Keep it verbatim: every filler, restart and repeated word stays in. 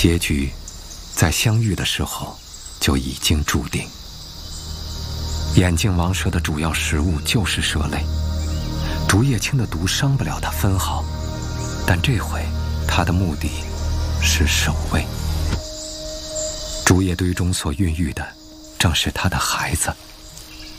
结局在相遇的时候就已经注定。眼镜王蛇的主要食物就是蛇类，竹叶青的毒伤不了它分毫，但这回它的目的是守卫。竹叶堆中所孕育的正是他的孩子。